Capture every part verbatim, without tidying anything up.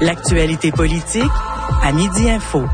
L'actualité politique à Midi Info.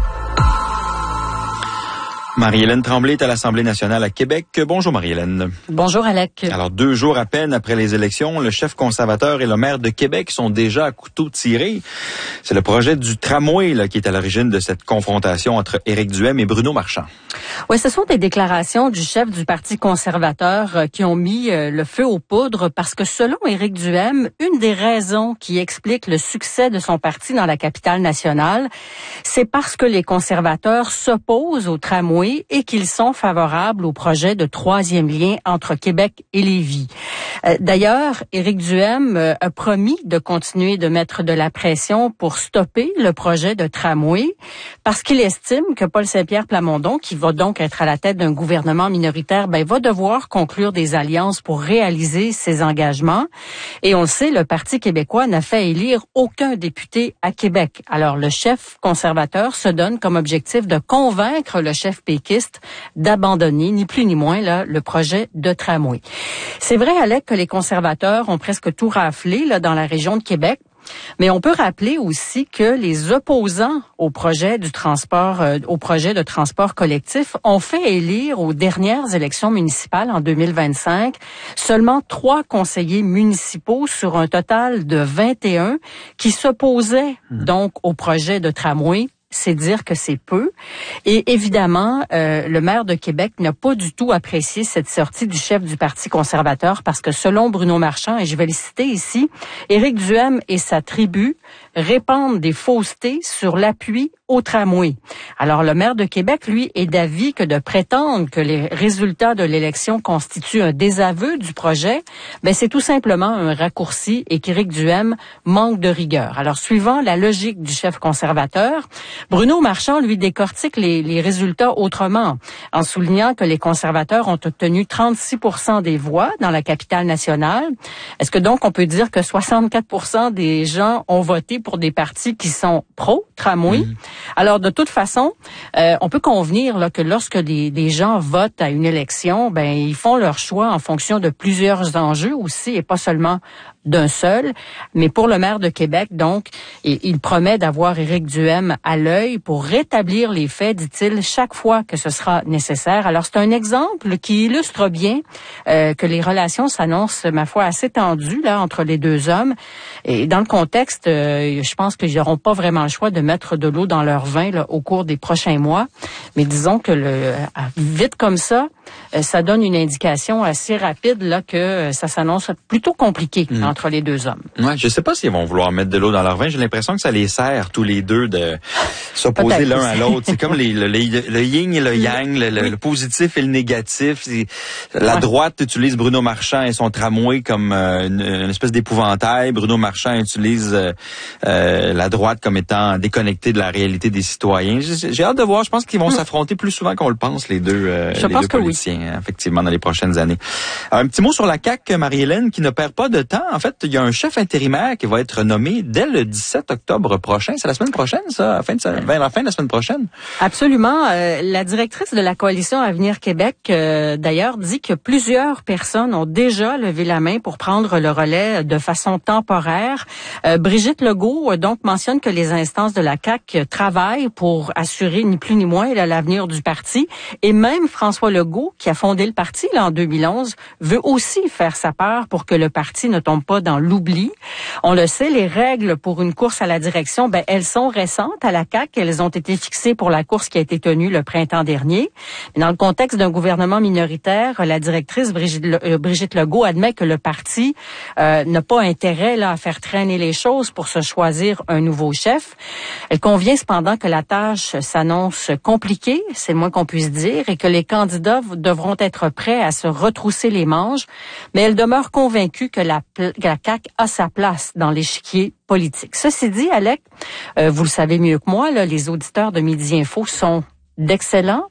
Marie-Hélène Tremblay est à l'Assemblée nationale à Québec. Bonjour Marie-Hélène. Bonjour Alec. Alors, deux jours à peine après les élections, le chef conservateur et le maire de Québec sont déjà à couteau tiré. C'est le projet du tramway là, qui est à l'origine de cette confrontation entre Éric Duhaime et Bruno Marchand. Oui, ce sont des déclarations du chef du Parti conservateur euh, qui ont mis euh, le feu aux poudres parce que selon Éric Duhaime, une des raisons qui explique le succès de son parti dans la capitale nationale, c'est parce que les conservateurs s'opposent au tramway et qu'ils sont favorables au projet de troisième lien entre Québec et Lévis. Euh, d'ailleurs, Éric Duhaime euh, a promis de continuer de mettre de la pression pour stopper le projet de tramway parce qu'il estime que Paul Saint-Pierre Plamondon, qui va donc être à la tête d'un gouvernement minoritaire, ben, va devoir conclure des alliances pour réaliser ses engagements. Et on le sait, le Parti québécois n'a fait élire aucun député à Québec. Alors, le chef conservateur se donne comme objectif de convaincre le chef péquiste d'abandonner, ni plus ni moins, là, le projet de tramway. C'est vrai, Alec, que les conservateurs ont presque tout raflé là, dans la région de Québec. Mais on peut rappeler aussi que les opposants au projet du transport, euh, au projet de transport collectif ont fait élire aux dernières élections municipales en deux mille vingt-cinq seulement trois conseillers municipaux sur un total de vingt et un qui s'opposaient mmh. donc au projet de tramway. C'est dire que c'est peu. Et évidemment, euh, le maire de Québec n'a pas du tout apprécié cette sortie du chef du Parti conservateur parce que selon Bruno Marchand, et je vais le citer ici, Éric Duhaime et sa tribu répandent des faussetés sur l'appui au tramway. Alors, le maire de Québec, lui, est d'avis que de prétendre que les résultats de l'élection constituent un désaveu du projet, ben c'est tout simplement un raccourci et qu'Éric Duhaime manque de rigueur. Alors, suivant la logique du chef conservateur, Bruno Marchand, lui, décortique les, les résultats autrement, en soulignant que les conservateurs ont obtenu trente-six pour cent des voix dans la capitale nationale. Est-ce que donc on peut dire que soixante-quatre pour cent des gens ont voté pour des partis qui sont pro-tramway? Mmh. Alors, de toute façon, euh, on peut convenir là, que lorsque des, des gens votent à une élection, ben ils font leur choix en fonction de plusieurs enjeux aussi, et pas seulement d'un seul. Mais pour le maire de Québec, donc, et, il promet d'avoir Éric Duhaime à l'œil pour rétablir les faits, dit-il, chaque fois que ce sera nécessaire. Alors, c'est un exemple qui illustre bien euh, que les relations s'annoncent, ma foi, assez tendues là entre les deux hommes. Et dans le contexte, euh, je pense qu'ils n'auront pas vraiment le choix de mettre de l'eau dans leur vin là, au cours des prochains mois. Mais disons que le vite comme ça, euh, ça donne une indication assez rapide là que euh, ça s'annonce plutôt compliqué mmh. entre les deux hommes. Ouais, je sais pas s'ils vont vouloir mettre de l'eau dans leur vin. J'ai l'impression que ça les sert tous les deux de s'opposer l'un à l'autre. C'est comme les, le, le, le yin et le yang, le, le, le positif et le négatif. La ouais. droite utilise Bruno Marchand et son tramway comme euh, une, une espèce d'épouvantail. Bruno Marchand utilise euh, euh, la droite comme étant déconnectée de la réalité des citoyens. J'ai, j'ai hâte de voir. Je pense qu'ils vont mmh. s'affronter plus souvent qu'on le pense, les deux, euh, les deux politiciens, oui. effectivement, dans les prochaines années. Un petit mot sur la C A Q, Marie-Hélène, qui ne perd pas de temps. En fait, il y a un chef intérimaire qui va être nommé dès le dix-sept octobre prochain. C'est la semaine prochaine, ça, à la fin de, vers la fin de la semaine prochaine. Absolument. Euh, la directrice de la Coalition Avenir Québec, euh, d'ailleurs, dit que plusieurs personnes ont déjà levé la main pour prendre le relais de façon temporaire. Euh, Brigitte Legault, donc, mentionne que les instances de la C A Q travaillent pour assurer ni plus ni moins là, l'avenir du parti. Et même François Legault, qui a fondé le parti là, en deux mille onze, veut aussi faire sa part pour que le parti ne tombe pas dans l'oubli. On le sait, les règles pour une course à la direction, ben elles sont récentes à la C A Q. Elles ont été fixées pour la course qui a été tenue le printemps dernier. Mais dans le contexte d'un gouvernement minoritaire, la directrice Brigitte, Le, euh, Brigitte Legault admet que le parti euh, n'a pas intérêt là à faire traîner les choses pour se choisir un nouveau chef. Elle convient cependant que la tâche s'annonce compliquée, c'est le moins qu'on puisse dire, et que les candidats devront être prêts à se retrousser les manches. Mais elle demeure convaincue que la, la C A Q a sa place dans l'échiquier politique. Ceci dit, Alec, euh, vous le savez mieux que moi, là, les auditeurs de Midi Info sont d'excellents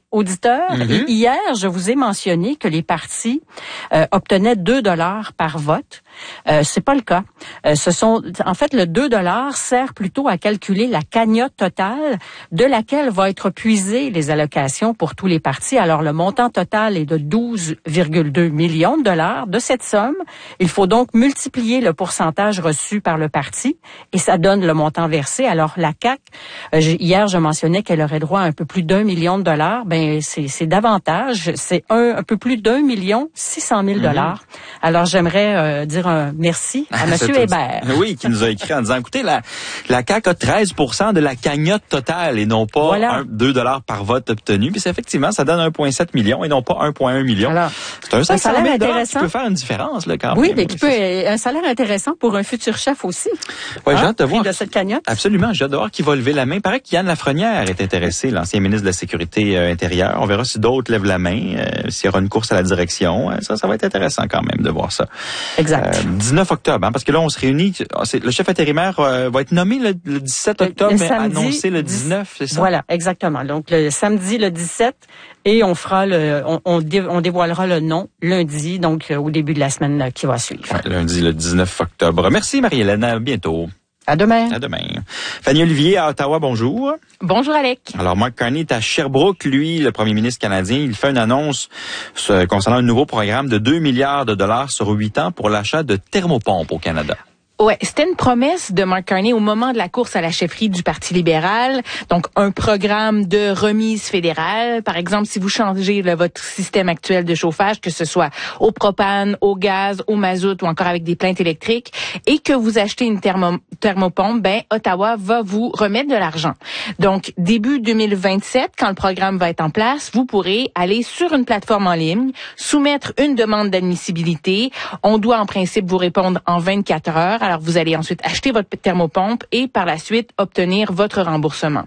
auditeurs. Mm-hmm. Et hier, je vous ai mentionné que les partis euh, obtenaient deux dollars par vote. Euh, c'est pas le cas. Euh, ce sont, en fait, le deux dollars sert plutôt à calculer la cagnotte totale de laquelle va être puisée les allocations pour tous les partis. Alors, le montant total est de douze virgule deux millions de dollars. De cette somme, il faut donc multiplier le pourcentage reçu par le parti et ça donne le montant versé. Alors, la C A Q, euh, hier, je mentionnais qu'elle aurait droit à un peu plus d'un million de dollars. Ben, c'est, c'est davantage. C'est un, un peu plus d'un million six cent mille dollars. Mm-hmm. Alors, j'aimerais euh, dire un merci à M. Hébert. Oui, qui nous a écrit en disant, écoutez, la, la C A Q a treize pour cent de la cagnotte totale et non pas voilà. un, deux dollars par vote obtenu. Puis effectivement, ça donne un virgule sept million et non pas un virgule un million. Alors, c'est un, un salaire intéressant qui peut faire une différence là quand oui, même. Mais qui peut, un salaire intéressant pour un futur chef aussi. Oui, j'ai hâte de voir. De cette cagnotte. Absolument, j'ai hâte de voir qui va lever la main. Il paraît qu'Yann Lafrenière est intéressé, l'ancien ministre de la Sécurité euh, intérieure. On verra si d'autres lèvent la main, euh, s'il y aura une course à la direction. Ça, ça va être intéressant quand même de voir ça. Exact. Euh, dix-neuf octobre, hein, parce que là, on se réunit. C'est, le chef intérimaire euh, va être nommé le, le dix-sept octobre, le, le mais samedi, annoncé le dix-neuf, c'est ça? Voilà, exactement. Donc, le samedi, le dix-sept, et on fera le, on, on, dé, on dévoilera le nom lundi, donc euh, au début de la semaine euh, qui va suivre. Ouais, lundi, le dix-neuf octobre. Merci, Marie-Hélène. À bientôt. À demain. À demain. Fanny Olivier à Ottawa, bonjour. Bonjour, Alec. Alors, Mark Carney est à Sherbrooke, lui, le premier ministre canadien. Il fait une annonce euh, concernant un nouveau programme de deux milliards de dollars sur huit ans pour l'achat de thermopompes au Canada. Ouais, c'était une promesse de Mark Carney au moment de la course à la chefferie du Parti libéral. Donc, un programme de remise fédérale. Par exemple, si vous changez là, votre système actuel de chauffage, que ce soit au propane, au gaz, au mazout ou encore avec des plaintes électriques, et que vous achetez une thermo, thermopompe, ben Ottawa va vous remettre de l'argent. Donc, début deux mille vingt-sept, quand le programme va être en place, vous pourrez aller sur une plateforme en ligne, soumettre une demande d'admissibilité. On doit en principe vous répondre en vingt-quatre heures. Alors, vous allez ensuite acheter votre thermopompe et par la suite obtenir votre remboursement.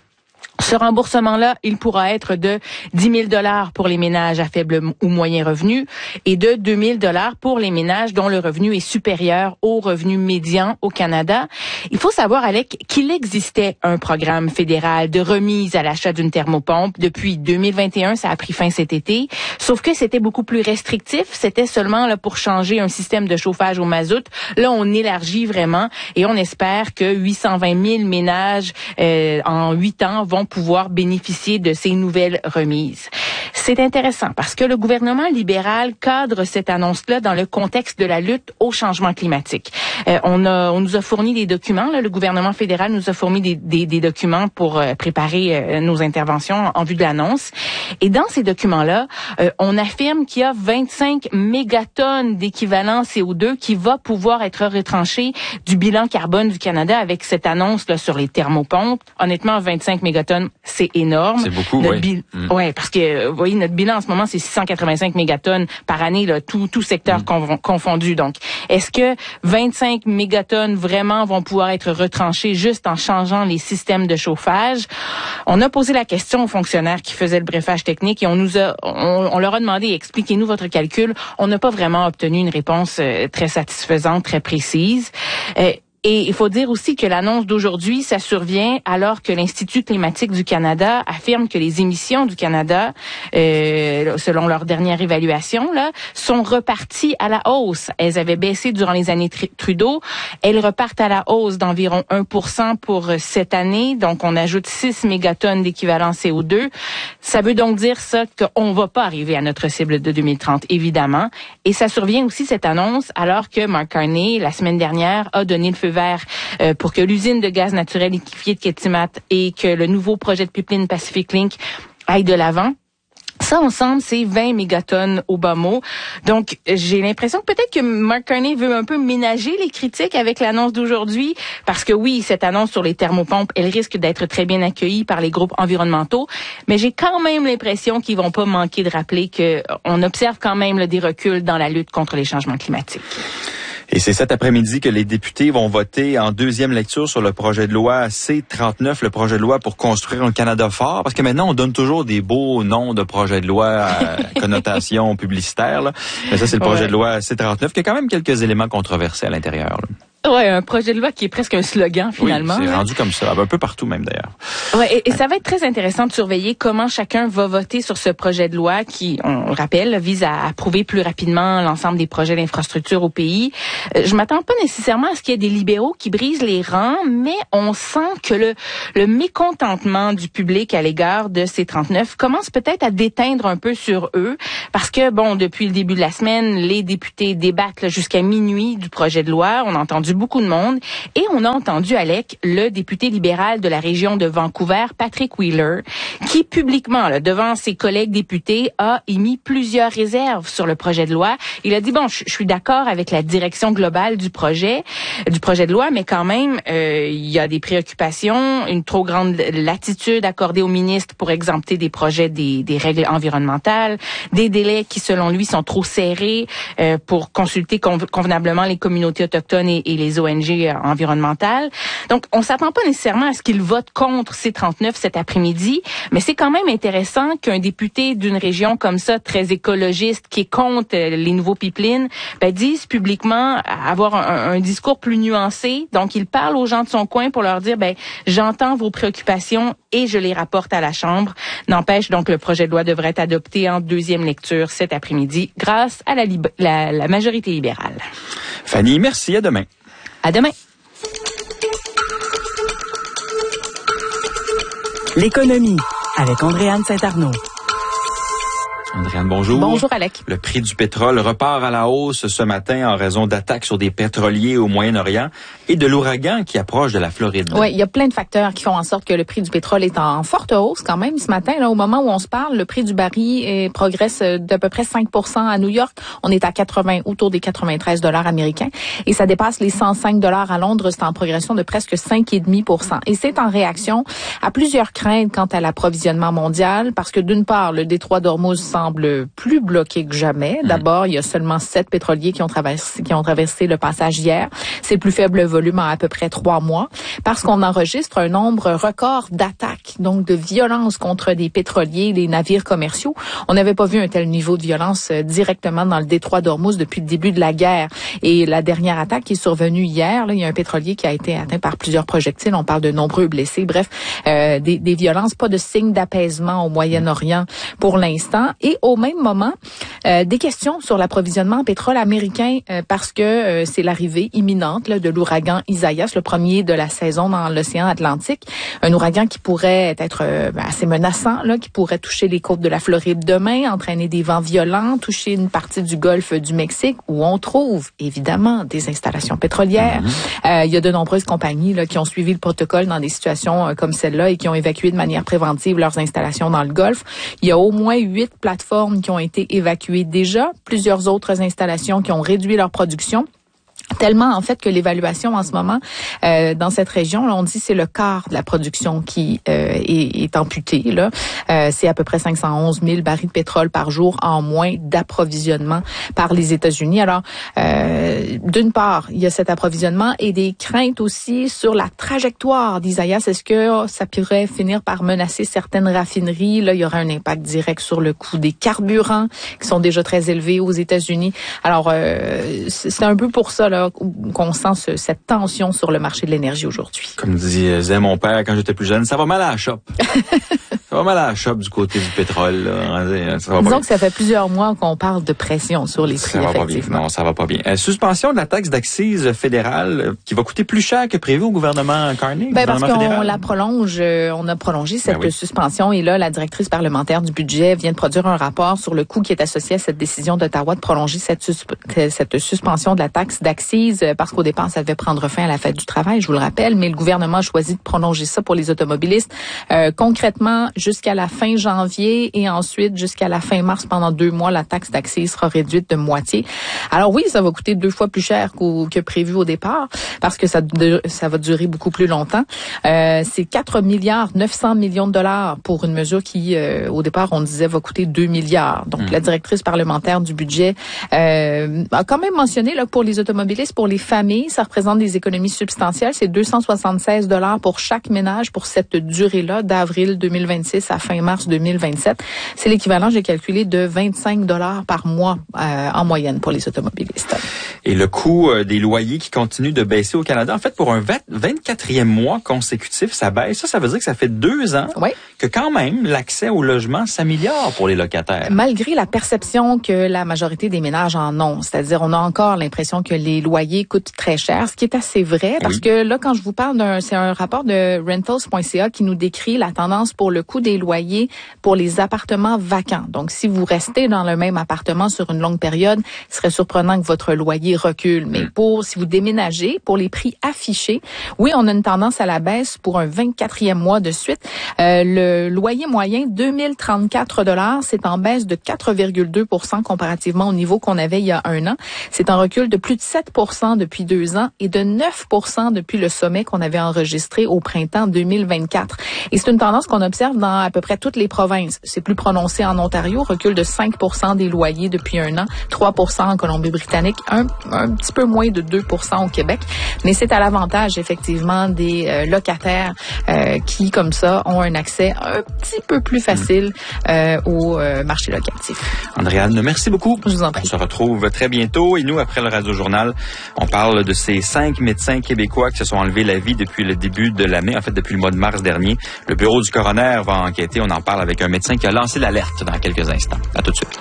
Ce remboursement-là, il pourra être de dix mille dollars pour les ménages à faible ou moyen revenu et de deux mille dollars pour les ménages dont le revenu est supérieur au revenu médian au Canada. Il faut savoir, Alec, qu'il existait un programme fédéral de remise à l'achat d'une thermopompe depuis deux mille vingt et un. Ça a pris fin cet été. Sauf que c'était beaucoup plus restrictif. C'était seulement là pour changer un système de chauffage au mazout. Là, on élargit vraiment et on espère que huit cent vingt mille ménages euh, en huit ans vont pouvoir bénéficier de ces nouvelles remises. C'est intéressant parce que le gouvernement libéral cadre cette annonce-là dans le contexte de la lutte au changement climatique. Euh, on, a, on nous a fourni des documents, là, le gouvernement fédéral nous a fourni des, des, des documents pour euh, préparer euh, nos interventions en, en vue de l'annonce. Et dans ces documents-là, euh, on affirme qu'il y a vingt-cinq mégatonnes d'équivalent C O deux qui va pouvoir être retranché du bilan carbone du Canada avec cette annonce-là sur les thermopompes. Honnêtement, vingt-cinq mégatonnes, c'est énorme. C'est beaucoup, notre oui. Bi- mm. Ouais, parce que, vous voyez, notre bilan en ce moment, c'est six cent quatre-vingt-cinq mégatonnes par année, là, tout, tout secteur mm. con- confondu. Donc, est-ce que vingt-cinq mégatonnes vraiment vont pouvoir être retranchées juste en changeant les systèmes de chauffage? On a posé la question aux fonctionnaires qui faisaient le briefage technique et on nous a, on, on leur a demandé, expliquez-nous votre calcul. On n'a pas vraiment obtenu une réponse euh, très satisfaisante, très précise. Euh, Et il faut dire aussi que l'annonce d'aujourd'hui, ça survient alors que l'Institut climatique du Canada affirme que les émissions du Canada, euh, selon leur dernière évaluation, là, sont reparties à la hausse. Elles avaient baissé durant les années Trudeau. Elles repartent à la hausse d'environ un pour cent pour cette année. Donc, on ajoute six mégatonnes d'équivalent C O deux. Ça veut donc dire ça qu'on va pas arriver à notre cible de deux mille trente, évidemment. Et ça survient aussi, cette annonce, alors que Mark Carney, la semaine dernière, a donné le feu vert euh, pour que l'usine de gaz naturel liquéfié de Kitimat et que le nouveau projet de pipeline Pacific Link aille de l'avant. Ça, ensemble, c'est vingt mégatonnes au bas mot. Donc, j'ai l'impression que peut-être que Mark Carney veut un peu ménager les critiques avec l'annonce d'aujourd'hui, parce que oui, cette annonce sur les thermopompes, elle risque d'être très bien accueillie par les groupes environnementaux, mais j'ai quand même l'impression qu'ils vont pas manquer de rappeler que on observe quand même là, des reculs dans la lutte contre les changements climatiques. Et c'est cet après-midi que les députés vont voter en deuxième lecture sur le projet de loi C trente-neuf, le projet de loi pour construire un Canada fort. Parce que maintenant, on donne toujours des beaux noms de projets de loi à connotation publicitaire. Là. Mais ça, c'est le projet ouais. de loi C trente-neuf qui a quand même quelques éléments controversés à l'intérieur. Là. Ouais, un projet de loi qui est presque un slogan finalement. Oui, c'est hein. rendu comme ça, un peu partout même d'ailleurs. Ouais, et, et ça va être très intéressant de surveiller comment chacun va voter sur ce projet de loi qui, on le rappelle, vise à approuver plus rapidement l'ensemble des projets d'infrastructure au pays. Euh, je m'attends pas nécessairement à ce qu'il y ait des libéraux qui brisent les rangs, mais on sent que le, le mécontentement du public à l'égard de ces trente-neuf commence peut-être à déteindre un peu sur eux, parce que, bon, depuis le début de la semaine, les députés débattent là, jusqu'à minuit du projet de loi. On a entendu beaucoup de monde et on a entendu, Alec, le député libéral de la région de Vancouver, Patrick Wheeler, qui publiquement, là, devant ses collègues députés, a émis plusieurs réserves sur le projet de loi. Il a dit, bon, je, je suis d'accord avec la direction globale du projet, du projet de loi, mais quand même, euh, il y a des préoccupations, une trop grande latitude accordée aux ministres pour exempter des projets des, des règles environnementales, des délais qui, selon lui, sont trop serrés euh, pour consulter convenablement les communautés autochtones et, et les O N G environnementales. Donc, on s'attend pas nécessairement à ce qu'il vote contre C trente-neuf cet après-midi, mais c'est quand même intéressant qu'un député d'une région comme ça, très écologiste, qui est contre les nouveaux pipelines, ben, dise publiquement avoir un, un discours plus nuancé. Donc, il parle aux gens de son coin pour leur dire, ben, j'entends vos préoccupations et je les rapporte à la Chambre. N'empêche, donc, le projet de loi devrait être adopté en deuxième lecture cet après-midi grâce à la, lib- la, la majorité libérale. Fanny, merci. À demain. À demain. L'économie avec Andréane Saint-Arnaud. Andréane, bonjour. Bonjour, Alec. Le prix du pétrole repart à la hausse ce matin en raison d'attaques sur des pétroliers au Moyen-Orient et de l'ouragan qui approche de la Floride. Oui, il y a plein de facteurs qui font en sorte que le prix du pétrole est en forte hausse quand même ce matin. Là, au moment où on se parle, le prix du baril eh, progresse d'à peu près cinq pour cent à New York. On est à quatre-vingts, autour des quatre-vingt-treize dollars américains. Et ça dépasse les cent cinq dollars à Londres. C'est en progression de presque cinq virgule cinq pour cent. Et c'est en réaction à plusieurs craintes quant à l'approvisionnement mondial parce que d'une part, le détroit d'Ormuz semble plus bloqué que jamais. D'abord, il y a seulement sept pétroliers qui ont traversé, qui ont traversé le passage hier. C'est le plus faible volume en à peu près trois mois parce qu'on enregistre un nombre record d'attaques, donc de violences contre des pétroliers, des navires commerciaux. On n'avait pas vu un tel niveau de violence euh, directement dans le détroit d'Ormuz depuis le début de la guerre. Et la dernière attaque qui est survenue hier, là, il y a un pétrolier qui a été atteint par plusieurs projectiles. On parle de nombreux blessés. Bref, euh, des, des violences, pas de signe d'apaisement au Moyen-Orient pour l'instant. Et au même moment, euh, des questions sur l'approvisionnement en pétrole américain euh, parce que euh, c'est l'arrivée imminente là, de l'ouragan Isaias, le premier de la saison dans l'océan Atlantique. Un ouragan qui pourrait être euh, assez menaçant, là, qui pourrait toucher les côtes de la Floride demain, entraîner des vents violents, toucher une partie du golfe du Mexique où on trouve évidemment des installations pétrolières. Mm-hmm. Euh, il y a de nombreuses compagnies là, qui ont suivi le protocole dans des situations euh, comme celle-là et qui ont évacué de manière préventive leurs installations dans le golfe. Il y a au moins huit plateformes qui ont été évacuées déjà, plusieurs autres installations qui ont réduit leur production. Tellement, en fait, que l'évaluation en ce moment, euh, dans cette région, là, on dit c'est le quart de la production qui euh, est, est amputée. Là. Euh, c'est à peu près cinq cent onze mille barils de pétrole par jour en moins d'approvisionnement par les États-Unis. Alors, euh, d'une part, il y a cet approvisionnement et des craintes aussi sur la trajectoire d'Isaias. Est-ce que ça pourrait finir par menacer certaines raffineries? Là, il y aura un impact direct sur le coût des carburants qui sont déjà très élevés aux États-Unis. Alors, euh, c'est un peu pour ça là, qu'on sent ce, cette tension sur le marché de l'énergie aujourd'hui. Comme disait mon père quand j'étais plus jeune, ça va mal à la shop. Ça va mal à la shop du côté du pétrole. Là. Ça va Disons pas que ça fait plusieurs mois qu'on parle de pression sur les prix, ça va effectivement. pas bien. Non, ça va pas bien. Euh, suspension de la taxe d'accise fédérale euh, qui va coûter plus cher que prévu au gouvernement Carney. Ben parce qu'on fédéral. la prolonge, euh, on a prolongé cette ben oui. suspension et là, la directrice parlementaire du budget vient de produire un rapport sur le coût qui est associé à cette décision d'Ottawa de prolonger cette, susp- cette suspension de la taxe d'accise euh, parce qu'au départ, ça devait prendre fin à la fête du travail, je vous le rappelle, mais le gouvernement a choisi de prolonger ça pour les automobilistes euh, concrètement jusqu'à la fin janvier et ensuite jusqu'à la fin mars. Pendant deux mois, la taxe d'accise sera réduite de moitié. Alors oui, ça va coûter deux fois plus cher qu'au, que prévu au départ parce que ça, de, ça va durer beaucoup plus longtemps. Euh, c'est quatre milliards neuf cents millions de dollars pour une mesure qui, euh, au départ, on disait va coûter deux milliards. Donc, mmh. la directrice parlementaire du budget euh, a quand même mentionné là, pour les automobilistes, pour les familles, ça représente des économies substantielles. C'est deux cent soixante-seize dollars pour chaque ménage pour cette durée-là d'avril deux mille vingt-six vingt-six à fin mars deux mille vingt-sept. C'est l'équivalent, j'ai calculé, de vingt-cinq dollars par mois euh, en moyenne pour les automobilistes. Et le coût euh, des loyers qui continue de baisser au Canada, en fait, pour un vingt-quatrième mois consécutif, ça baisse. Ça, ça veut dire que ça fait deux ans oui. que quand même l'accès au logement s'améliore pour les locataires. Malgré la perception que la majorité des ménages en ont, c'est-à-dire on a encore l'impression que les loyers coûtent très cher, ce qui est assez vrai, parce oui. que là, quand je vous parle d'un, c'est un rapport de rentals point c a qui nous décrit la tendance pour le coût des loyers pour les appartements vacants. Donc, si vous restez dans le même appartement sur une longue période, il serait surprenant que votre loyer recule. Mais pour, si vous déménagez, pour les prix affichés, oui, on a une tendance à la baisse pour un vingt-quatrième mois de suite. Euh, le loyer moyen, deux mille trente-quatre dollars, c'est en baisse de quatre virgule deux pour cent comparativement au niveau qu'on avait il y a un an. C'est un recul de plus de sept pour cent depuis deux ans et de neuf pour cent depuis le sommet qu'on avait enregistré au printemps deux mille vingt-quatre. Et c'est une tendance qu'on observe dans à peu près toutes les provinces. C'est plus prononcé en Ontario, recul de cinq pour cent des loyers depuis un an, trois pour cent en Colombie-Britannique, un, un petit peu moins de deux pour cent au Québec. Mais c'est à l'avantage, effectivement, des euh, locataires euh, qui, comme ça, ont un accès un petit peu plus facile euh, au euh, marché locatif. Andréane, merci beaucoup. Je vous en prie. On se retrouve très bientôt. Et nous, après le Radio-Journal, on parle de ces cinq médecins québécois qui se sont enlevés la vie depuis le début de l'année, en fait, depuis le mois de mars dernier. Le bureau du coroner va enquêter. On en parle avec un médecin qui a lancé l'alerte dans quelques instants. À tout de suite.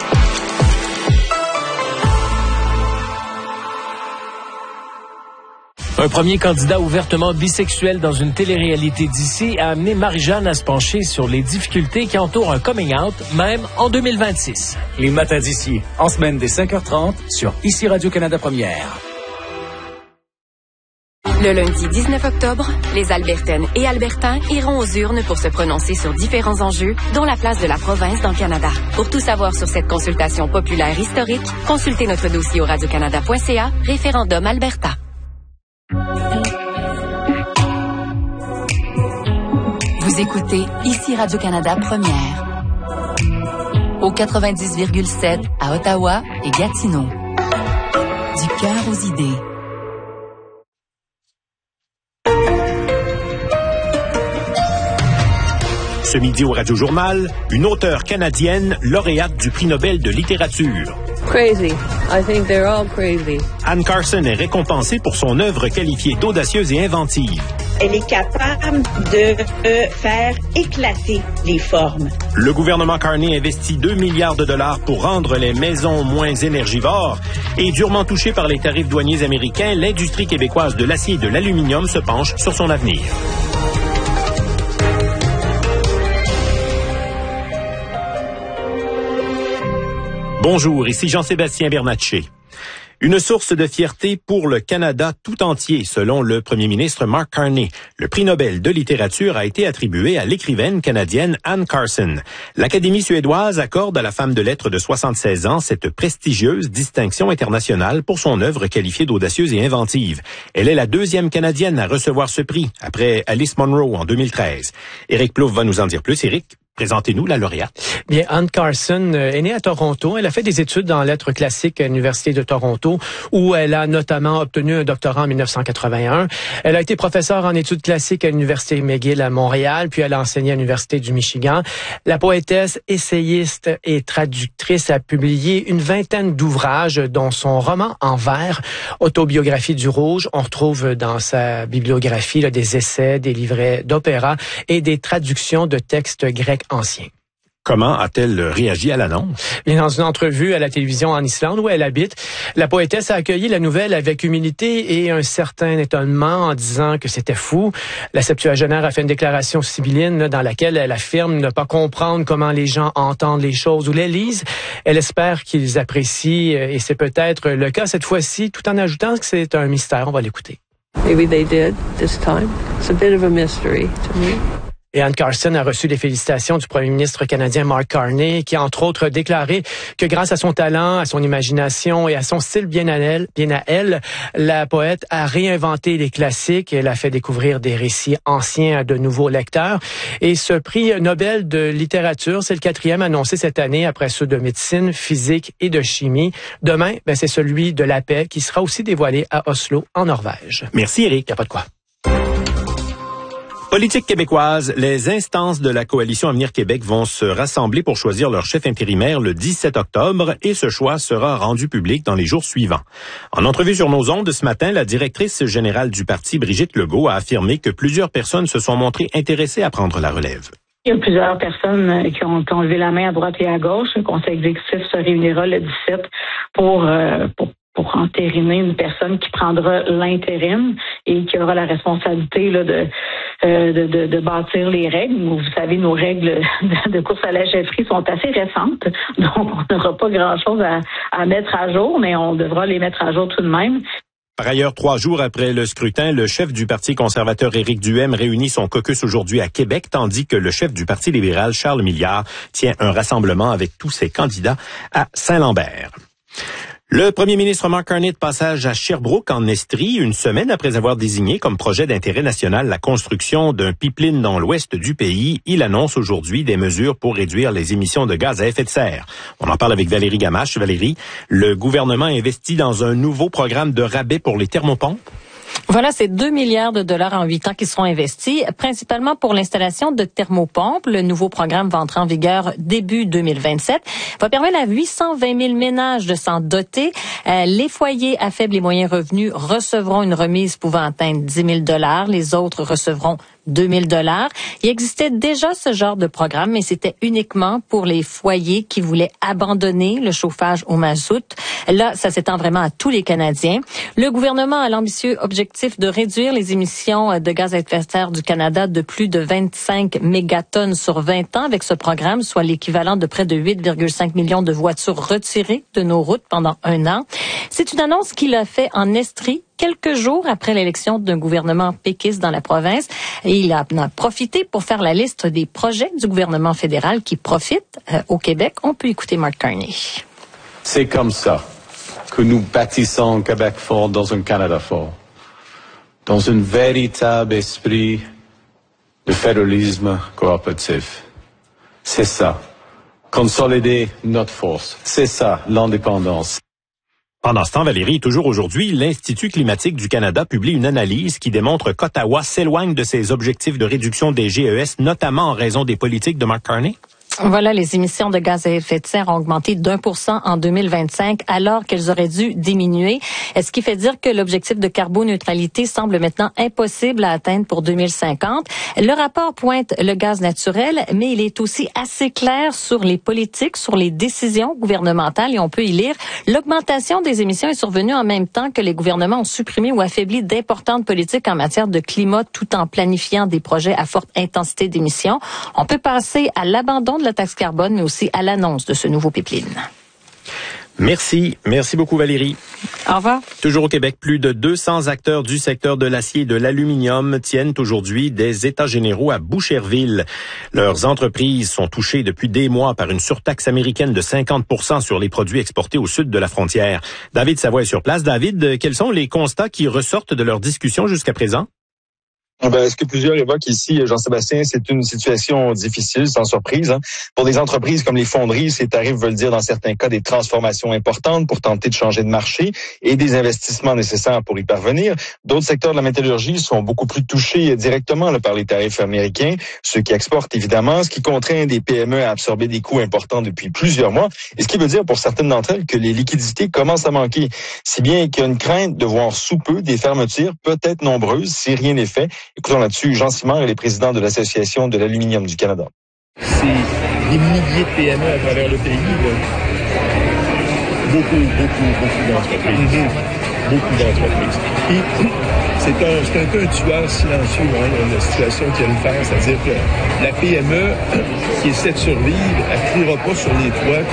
Un premier candidat ouvertement bisexuel dans une télé-réalité d'ici a amené Marie-Jeanne à se pencher sur les difficultés qui entourent un coming out, même en deux mille vingt-six. Les matins d'ici, en semaine dès cinq heures trente, sur Ici Radio-Canada Première. Le lundi dix-neuf octobre, les Albertaines et Albertains iront aux urnes pour se prononcer sur différents enjeux, dont la place de la province dans le Canada. Pour tout savoir sur cette consultation populaire historique, consultez notre dossier au radio canada point c a, référendum Alberta. Vous écoutez Ici Radio-Canada Première. Au quatre-vingt-dix virgule sept à Ottawa et Gatineau. Du cœur aux idées. Ce midi au Radio-Journal, une auteure canadienne lauréate du prix Nobel de littérature. Crazy. I think they're all crazy. Anne Carson est récompensée pour son œuvre qualifiée d'audacieuse et inventive. Elle est capable de euh, faire éclater les formes. Le gouvernement Carney investit deux milliards de dollars pour rendre les maisons moins énergivores. Et durement touchée par les tarifs douaniers américains, l'industrie québécoise de l'acier et de l'aluminium se penche sur son avenir. Bonjour, ici Jean-Sébastien Bernatchez. Une source de fierté pour le Canada tout entier, selon le premier ministre Mark Carney. Le prix Nobel de littérature a été attribué à l'écrivaine canadienne Anne Carson. L'Académie suédoise accorde à la femme de lettres de soixante-seize ans cette prestigieuse distinction internationale pour son œuvre qualifiée d'audacieuse et inventive. Elle est la deuxième Canadienne à recevoir ce prix, après Alice Munro en deux mille treize. Éric Plouffe va nous en dire plus. Éric, présentez-nous la lauréate. Bien, Anne Carson est née à Toronto. Elle a fait des études en lettres classiques à l'Université de Toronto, où elle a notamment obtenu un doctorat en dix-neuf cent quatre-vingt-un. Elle a été professeure en études classiques à l'Université McGill à Montréal, puis elle a enseigné à l'Université du Michigan. La poétesse, essayiste et traductrice a publié une vingtaine d'ouvrages, dont son roman en vers, Autobiographie du Rouge. On retrouve dans sa bibliographie là, des essais, des livrets d'opéra et des traductions de textes grecs anciens. Comment a-t-elle réagi à l'annonce? Bien, dans une entrevue à la télévision en Islande où elle habite, la poétesse a accueilli la nouvelle avec humilité et un certain étonnement en disant que c'était fou. La septuagénaire a fait une déclaration sibylline dans laquelle elle affirme ne pas comprendre comment les gens entendent les choses ou les lisent. Elle espère qu'ils apprécient et c'est peut-être le cas cette fois-ci, tout en ajoutant que c'est un mystère. On va l'écouter. Maybe they did this time. It's a bit of a mystery to me. Et Anne Carson a reçu les félicitations du premier ministre canadien Mark Carney, qui a entre autres déclaré que grâce à son talent, à son imagination et à son style bien à elle, bien à elle, la poète a réinventé les classiques. Elle a fait découvrir des récits anciens à de nouveaux lecteurs. Et ce prix Nobel de littérature, c'est le quatrième annoncé cette année après ceux de médecine, physique et de chimie. Demain, ben, c'est celui de la paix qui sera aussi dévoilé à Oslo, en Norvège. Merci, Éric. Il n'y a pas de quoi. Politique québécoise, les instances de la coalition Avenir Québec vont se rassembler pour choisir leur chef intérimaire le dix-sept octobre et ce choix sera rendu public dans les jours suivants. En entrevue sur nos ondes ce matin, la directrice générale du parti, Brigitte Legault, a affirmé que plusieurs personnes se sont montrées intéressées à prendre la relève. Il y a plusieurs personnes qui ont, qui ont levé la main à droite et à gauche. Le conseil exécutif se réunira le dix-sept pour, euh, pour pour entériner une personne qui prendra l'intérim et qui aura la responsabilité là, de, euh, de, de, de bâtir les règles. Vous savez, nos règles de course à la chefferie sont assez récentes, donc on n'aura pas grand-chose à, à mettre à jour, mais on devra les mettre à jour tout de même. Par ailleurs, trois jours après le scrutin, le chef du Parti conservateur Éric Duhaime réunit son caucus aujourd'hui à Québec, tandis que le chef du Parti libéral Charles Milliard tient un rassemblement avec tous ses candidats à Saint-Lambert. Le premier ministre Mark Carney de passage à Sherbrooke en Estrie, une semaine après avoir désigné comme projet d'intérêt national la construction d'un pipeline dans l'ouest du pays. Il annonce aujourd'hui des mesures pour réduire les émissions de gaz à effet de serre. On en parle avec Valérie Gamache. Valérie, le gouvernement investit dans un nouveau programme de rabais pour les thermopompes. Voilà, c'est deux milliards de dollars en huit ans qui seront investis, principalement pour l'installation de thermopompes. Le nouveau programme va entrer en vigueur début deux mille vingt-sept. Va permettre à huit cent vingt mille ménages de s'en doter. Euh, les foyers à faibles et moyens revenus recevront une remise pouvant atteindre dix mille dollars. Les autres recevront deux mille dollars. Il existait déjà ce genre de programme, mais c'était uniquement pour les foyers qui voulaient abandonner le chauffage au mazout. Là, ça s'étend vraiment à tous les Canadiens. Le gouvernement a l'ambitieux objectif de réduire les émissions de gaz à effet de serre du Canada de plus de vingt-cinq mégatonnes sur vingt ans avec ce programme, soit l'équivalent de près de huit virgule cinq millions de voitures retirées de nos routes pendant un an. C'est une annonce qu'il a fait en Estrie quelques jours après l'élection d'un gouvernement péquiste dans la province. Et il a, en a profité pour faire la liste des projets du gouvernement fédéral qui profitent euh, au Québec. On peut écouter Mark Carney. C'est comme ça que nous bâtissons un Québec fort dans un Canada fort, dans un véritable esprit de fédéralisme coopératif. C'est ça. Consolider notre force. C'est ça, l'indépendance. Pendant ce temps, Valérie, toujours aujourd'hui, l'Institut climatique du Canada publie une analyse qui démontre qu'Ottawa s'éloigne de ses objectifs de réduction des G E S, notamment en raison des politiques de Mark Carney. Voilà, les émissions de gaz à effet de serre ont augmenté d'un pour cent en deux mille vingt-cinq, alors qu'elles auraient dû diminuer. Ce qui fait dire que l'objectif de carboneutralité semble maintenant impossible à atteindre pour deux mille cinquante. Le rapport pointe le gaz naturel, mais il est aussi assez clair sur les politiques, sur les décisions gouvernementales, et on peut y lire: l'augmentation des émissions est survenue en même temps que les gouvernements ont supprimé ou affaibli d'importantes politiques en matière de climat, tout en planifiant des projets à forte intensité d'émissions. On peut passer à l'abandon de la taxe carbone, mais aussi à l'annonce de ce nouveau pipeline. Merci. Merci beaucoup, Valérie. Au revoir. Toujours au Québec, plus de deux cents acteurs du secteur de l'acier et de l'aluminium tiennent aujourd'hui des états généraux à Boucherville. Leurs entreprises sont touchées depuis des mois par une surtaxe américaine de cinquante pour cent sur les produits exportés au sud de la frontière. David Savoie est sur place. David, quels sont les constats qui ressortent de leurs discussions jusqu'à présent? Ben, ce que plusieurs évoquent ici, Jean-Sébastien, c'est une situation difficile, sans surprise. Hein. Pour des entreprises comme les fonderies, ces tarifs veulent dire dans certains cas des transformations importantes pour tenter de changer de marché et des investissements nécessaires pour y parvenir. D'autres secteurs de la métallurgie sont beaucoup plus touchés directement là, par les tarifs américains, ceux qui exportent évidemment, ce qui contraint des P M E à absorber des coûts importants depuis plusieurs mois, et ce qui veut dire pour certaines d'entre elles que les liquidités commencent à manquer, si bien qu'il y a une crainte de voir sous peu des fermetures, peut-être nombreuses, si rien n'est fait. Écoutons là-dessus Jean Simard, il est président de l'Association de l'aluminium du Canada. C'est des milliers de P M E à travers le pays. Là. Beaucoup, beaucoup, beaucoup d'entreprises. Mm-hmm. Beaucoup d'entreprises. Et c'est un, c'est un peu un tueur silencieux, hein, la situation qu'il y a de faire. C'est-à-dire que la P M E qui essaie de survivre, elle ne criera pas sur les toits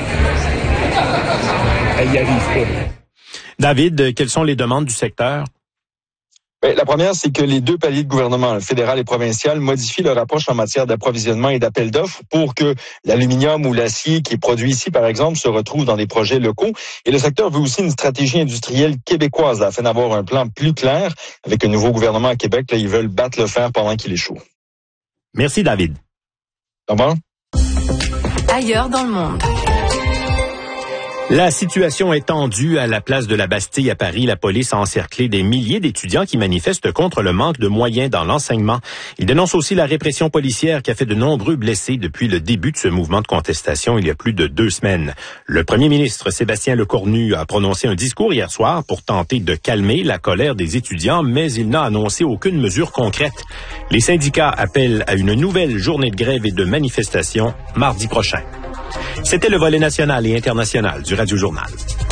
qu'elle n'y arrive pas. David, quelles sont les demandes du secteur? La première, c'est que les deux paliers de gouvernement, fédéral et provincial, modifient leur approche en matière d'approvisionnement et d'appel d'offres pour que l'aluminium ou l'acier qui est produit ici, par exemple, se retrouve dans des projets locaux. Et le secteur veut aussi une stratégie industrielle québécoise afin d'avoir un plan plus clair. Avec un nouveau gouvernement à Québec, là, ils veulent battre le fer pendant qu'il est chaud. Merci, David. Au revoir. Ailleurs dans le monde. La situation est tendue à la place de la Bastille à Paris. La police a encerclé des milliers d'étudiants qui manifestent contre le manque de moyens dans l'enseignement. Il dénonce aussi la répression policière qui a fait de nombreux blessés depuis le début de ce mouvement de contestation il y a plus de deux semaines. Le premier ministre Sébastien Lecornu a prononcé un discours hier soir pour tenter de calmer la colère des étudiants, mais il n'a annoncé aucune mesure concrète. Les syndicats appellent à une nouvelle journée de grève et de manifestation mardi prochain. C'était le volet national et international du Radio Journal.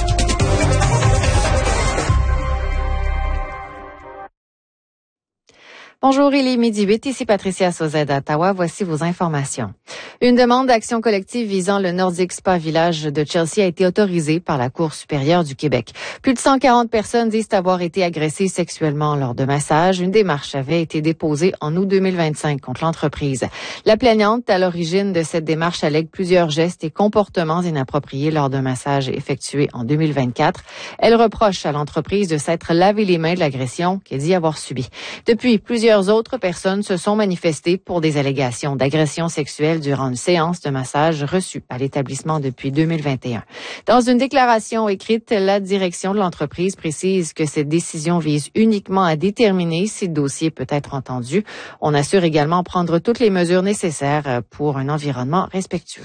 Bonjour, il est midi huit, ici Patricia Sauzet d'Ottawa. Voici vos informations. Une demande d'action collective visant le Nordic Spa Village de Chelsea a été autorisée par la Cour supérieure du Québec. Plus de cent quarante personnes disent avoir été agressées sexuellement lors de massages. Une démarche avait été déposée en août deux mille vingt-cinq contre l'entreprise. La plaignante, à l'origine de cette démarche, allègue plusieurs gestes et comportements inappropriés lors d'un massage effectué en deux mille vingt-quatre. Elle reproche à l'entreprise de s'être lavé les mains de l'agression qu'elle dit avoir subie. Depuis, plusieurs Plusieurs autres personnes se sont manifestées pour des allégations d'agression sexuelle durant une séance de massage reçue à l'établissement depuis deux mille vingt et un. Dans une déclaration écrite, la direction de l'entreprise précise que cette décision vise uniquement à déterminer si le dossier peut être entendu. On assure également prendre toutes les mesures nécessaires pour un environnement respectueux.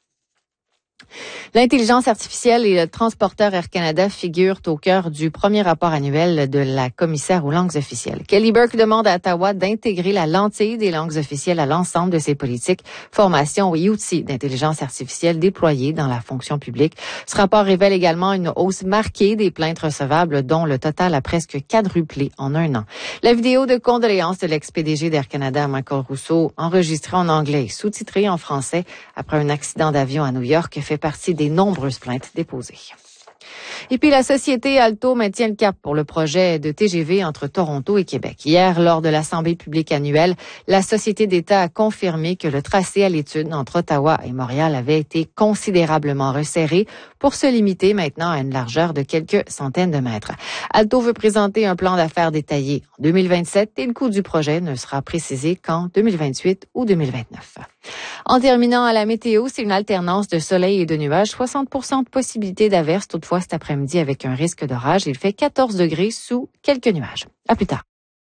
L'intelligence artificielle et le transporteur Air Canada figurent au cœur du premier rapport annuel de la commissaire aux langues officielles. Kelly Burke demande à Ottawa d'intégrer la lentille des langues officielles à l'ensemble de ses politiques, formations et outils d'intelligence artificielle déployés dans la fonction publique. Ce rapport révèle également une hausse marquée des plaintes recevables, dont le total a presque quadruplé en un an. La vidéo de condoléances de l'ex-P D G d'Air Canada, Michael Rousseau, enregistrée en anglais et sous-titrée en français après un accident d'avion à New York, fait partie des nombreuses plaintes déposées. Et puis, la société Alto maintient le cap pour le projet de T G V entre Toronto et Québec. Hier, lors de l'Assemblée publique annuelle, la société d'État a confirmé que le tracé à l'étude entre Ottawa et Montréal avait été considérablement resserré pour se limiter maintenant à une largeur de quelques centaines de mètres. Alto veut présenter un plan d'affaires détaillé en deux mille vingt-sept et le coût du projet ne sera précisé qu'en deux mille vingt-huit ou deux mille vingt-neuf. En terminant à la météo, c'est une alternance de soleil et de nuages. soixante pour cent de possibilité d'averse toutefois cet après-midi avec un risque d'orage. Il fait quatorze degrés sous quelques nuages. À plus tard.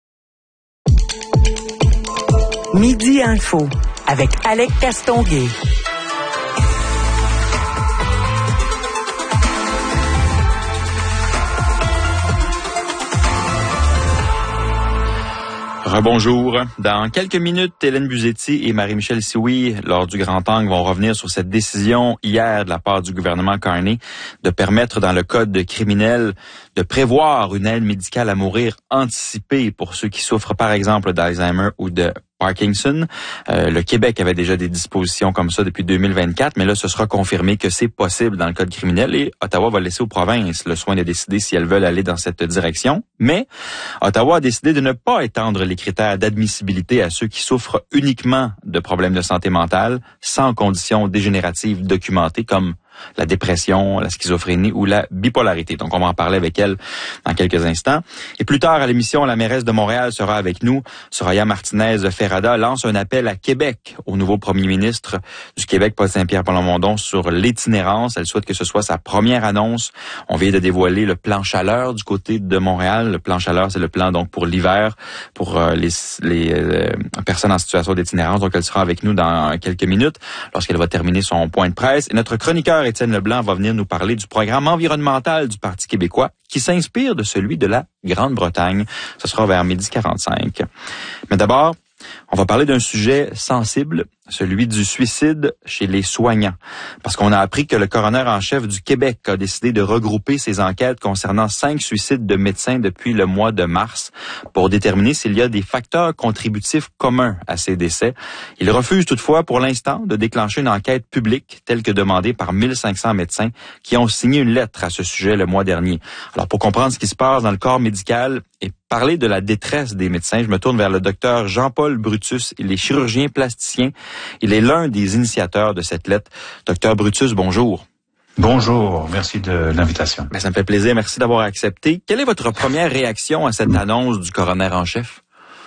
Midi Info avec Alec Castonguay. Rebonjour. Dans quelques minutes, Hélène Buzetti et Marie-Michel Sioui, lors du Grand Angle, vont revenir sur cette décision hier de la part du gouvernement Carney de permettre dans le code criminel de prévoir une aide médicale à mourir anticipée pour ceux qui souffrent par exemple d'Alzheimer ou de Parkinson. Euh, le Québec avait déjà des dispositions comme ça depuis deux mille vingt-quatre, mais là, ce sera confirmé que c'est possible dans le code criminel et Ottawa va laisser aux provinces le soin de décider si elles veulent aller dans cette direction. Mais Ottawa a décidé de ne pas étendre les critères d'admissibilité à ceux qui souffrent uniquement de problèmes de santé mentale sans conditions dégénératives documentées comme la dépression, la schizophrénie ou la bipolarité. Donc, on va en parler avec elle dans quelques instants. Et plus tard à l'émission, la mairesse de Montréal sera avec nous. Soraya Martinez-Ferrada lance un appel à Québec au nouveau premier ministre du Québec, Paul Saint-Pierre Plamondon, sur l'itinérance. Elle souhaite que ce soit sa première annonce. On vient de dévoiler le plan chaleur du côté de Montréal. Le plan chaleur, c'est le plan donc pour l'hiver, pour euh, les, les euh, personnes en situation d'itinérance. Donc, elle sera avec nous dans quelques minutes lorsqu'elle va terminer son point de presse. Et notre chroniqueur Étienne Leblanc va venir nous parler du programme environnemental du Parti québécois qui s'inspire de celui de la Grande-Bretagne. Ce sera vers midi quarante-cinq. Mais d'abord, on va parler d'un sujet sensible, celui du suicide chez les soignants. Parce qu'on a appris que le coroner en chef du Québec a décidé de regrouper ses enquêtes concernant cinq suicides de médecins depuis le mois de mars pour déterminer s'il y a des facteurs contributifs communs à ces décès. Il refuse toutefois pour l'instant de déclencher une enquête publique telle que demandée par mille cinq cents médecins qui ont signé une lettre à ce sujet le mois dernier. Alors pour comprendre ce qui se passe dans le corps médical et parler de la détresse des médecins, je me tourne vers le docteur Jean-Paul Brutus. Il est chirurgien plasticien. Il est l'un des initiateurs de cette lettre. Docteur Brutus, bonjour. Bonjour, merci de l'invitation. Ben, ça me fait plaisir, merci d'avoir accepté. Quelle est votre première réaction à cette annonce du coroner en chef?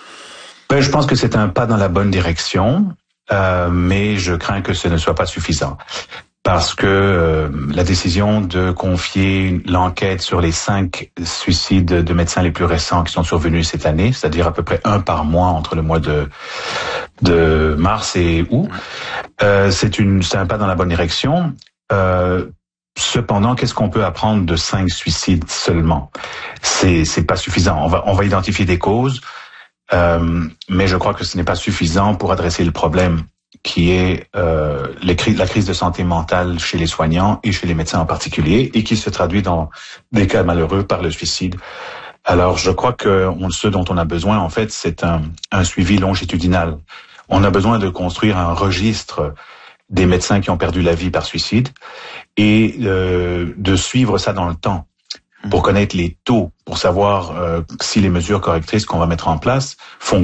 Ben, je pense que c'est un pas dans la bonne direction, euh, mais je crains que ce ne soit pas suffisant. parce que euh, la décision de confier l'enquête sur les cinq suicides de médecins les plus récents qui sont survenus cette année, c'est-à-dire à peu près un par mois entre le mois de de mars et août, euh, c'est une c'est un pas dans la bonne direction. Euh, cependant, qu'est-ce qu'on peut apprendre de cinq suicides seulement? C'est c'est pas suffisant. On va on va identifier des causes, euh, mais je crois que ce n'est pas suffisant pour adresser le problème, qui est euh, les cri- la crise de santé mentale chez les soignants et chez les médecins en particulier, et qui se traduit dans des cas malheureux par le suicide. Alors, je crois que on, ce dont on a besoin, en fait, c'est un, un suivi longitudinal. On a besoin de construire un registre des médecins qui ont perdu la vie par suicide et euh, de suivre ça dans le temps pour connaître les taux, pour savoir euh, si les mesures correctrices qu'on va mettre en place fonctionnent.